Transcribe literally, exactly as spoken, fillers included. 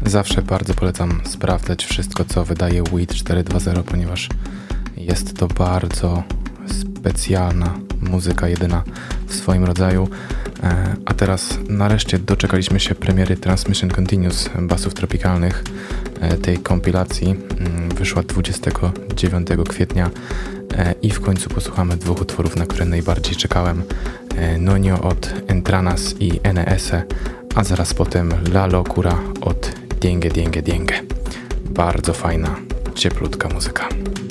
zawsze bardzo polecam sprawdzać wszystko, co wydaje W I T cztery dwa zero, ponieważ jest to bardzo specjalna muzyka, jedyna w swoim rodzaju. A teraz nareszcie doczekaliśmy się premiery Transmission Continuous basów tropikalnych. Tej kompilacji wyszła dwudziestego dziewiątego kwietnia i w końcu posłuchamy dwóch utworów, na które najbardziej czekałem. Nonio od Entranas i N S E, a zaraz potem La Locura od Dienge Dienge Dienge. Bardzo fajna, cieplutka muzyka.